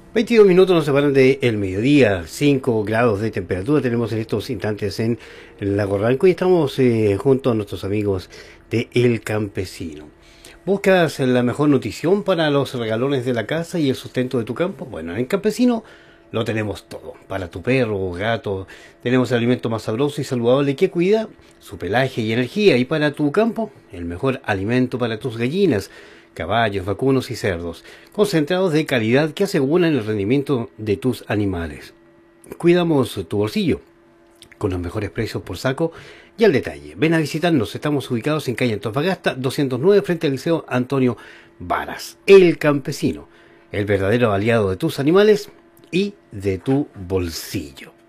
22 minutos nos separan del mediodía, 5 grados de temperatura tenemos en estos instantes en Lago Ranco y estamos junto a nuestros amigos de El Campesino. ¿Buscas la mejor nutrición para los regalones de la casa y el sustento de tu campo? Bueno, en El Campesino lo tenemos todo. Para tu perro o gato tenemos el alimento más sabroso y saludable que cuida su pelaje y energía. Y para tu campo, el mejor alimento para tus gallinas, caballos, vacunos y cerdos, concentrados de calidad que aseguran el rendimiento de tus animales. Cuidamos tu bolsillo con los mejores precios por saco y al detalle. Ven a visitarnos, estamos ubicados en calle Antofagasta 209 frente al Liceo Antonio Varas. El Campesino, el verdadero aliado de tus animales y de tu bolsillo.